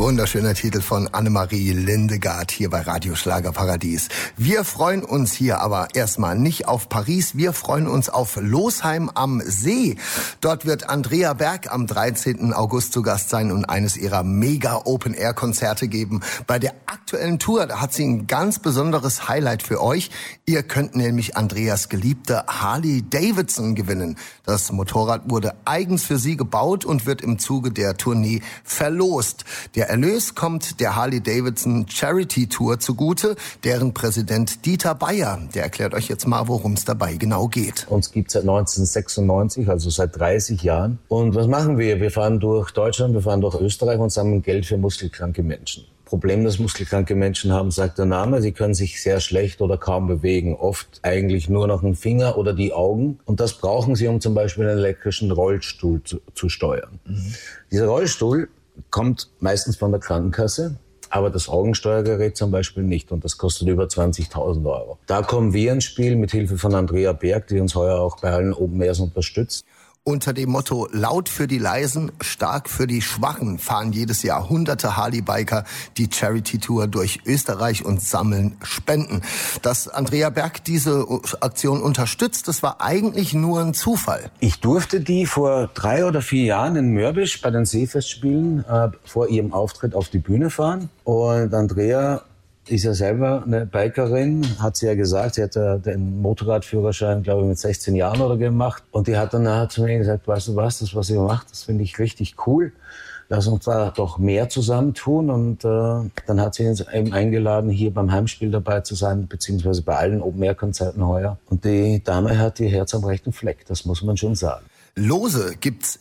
Wunderschöner Titel von Annemarie Lindegard hier bei Radio Schlagerparadies. Wir freuen uns hier aber erstmal nicht auf Paris, wir freuen uns auf Losheim am See. Dort wird Andrea Berg am 13. August zu Gast sein und eines ihrer Mega-Open-Air-Konzerte geben. Bei der aktuellen Tour, da hat sie ein ganz besonderes Highlight für euch. Ihr könnt nämlich Andreas geliebte Harley Davidson gewinnen. Das Motorrad wurde eigens für sie gebaut und wird im Zuge der Tournee verlost. Der Erlös kommt der Harley Davidson Charity Tour zugute, deren Präsident Dieter Bayer, der erklärt euch jetzt mal, worum es dabei genau geht. Uns gibt es seit 1996, also seit 30 Jahren. Und was machen wir? Wir fahren durch Deutschland, wir fahren durch Österreich und sammeln Geld für muskelkranke Menschen. Problem, das muskelkranke Menschen haben, sagt der Name, sie können sich sehr schlecht oder kaum bewegen. Oft eigentlich nur noch einen Finger oder die Augen. Und das brauchen sie, um zum Beispiel einen elektrischen Rollstuhl zu steuern. Dieser Rollstuhl kommt meistens von der Krankenkasse, aber das Augensteuergerät zum Beispiel nicht. Und das kostet über 20.000 Euro. Da kommen wir ins Spiel mit Hilfe von Andrea Berg, die uns heuer auch bei allen Open Airs unterstützt. Unter dem Motto laut für die Leisen, stark für die Schwachen fahren jedes Jahr hunderte Harley-Biker die Charity-Tour durch Österreich und sammeln Spenden. Dass Andrea Berg diese Aktion unterstützt, das war eigentlich nur ein Zufall. Ich durfte die vor 3 oder 4 Jahren in Mörbisch bei den Seefestspielen vor ihrem Auftritt auf die Bühne fahren. Und Andrea ist ja selber eine Bikerin, hat sie ja gesagt. Sie hat ja den Motorradführerschein, glaube ich, mit 16 Jahren oder gemacht. Und die hat dann nachher zu mir gesagt, weißt du was, das, was ihr macht, das finde ich richtig cool. Lass uns da doch mehr zusammentun. Und dann hat sie uns eben eingeladen, hier beim Heimspiel dabei zu sein, beziehungsweise bei allen Open-Air-Konzerten heuer. Und die Dame hat ihr Herz am rechten Fleck, das muss man schon sagen. Lose gibt's